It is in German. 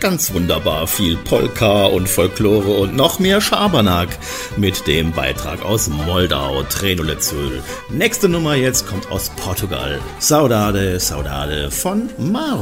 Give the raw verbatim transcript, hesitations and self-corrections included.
ganz wunderbar viel Polka und Folklore und noch mehr Schabernack mit dem Beitrag aus Moldau, Trenolezöl. Nächste Nummer jetzt kommt aus Portugal. Saudade, Saudade von Maro.